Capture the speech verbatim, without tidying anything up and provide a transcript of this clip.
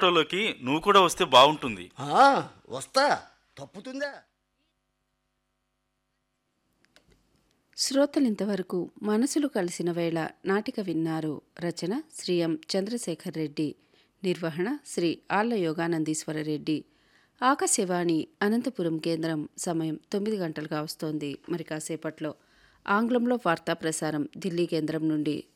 ఫోటోలోకి నువ్వు కూడా వస్తే బాగుంటుంది. ఆ, వస్తా. తప్పుతుందా? శ్రోతలింతవరకు మనసులు కలిసిన వేళ నాటిక విన్నారు. రచన శ్రీ ఎం చంద్రశేఖర్ రెడ్డి. నిర్వహణ శ్రీ ఆళ్ల యోగానందీశ్వర రెడ్డి. ఆకాశవాణి అనంతపురం కేంద్రం. సమయం తొమ్మిది గంటలుగా వస్తోంది. మరి కాసేపట్లో ఆంగ్లంలో వార్తా ప్రసారం ఢిల్లీ కేంద్రం నుండి